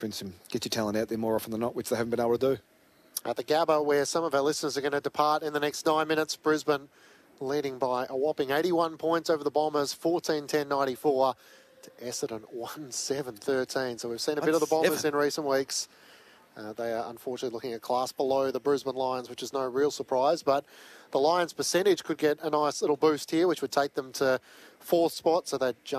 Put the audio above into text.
get your talent out there more often than not, which they haven't been able to do. At the Gabba, where some of our listeners are going to depart in the next 9 minutes, Brisbane leading by a whopping 81 points over the Bombers, 14-10-94 to Essendon, 1-7-13. So we've seen a bit of the Bombers in recent weeks. They are unfortunately looking a class below the Brisbane Lions, which is no real surprise. But the Lions' percentage could get a nice little boost here, which would take them to 4th spot. So they'd jump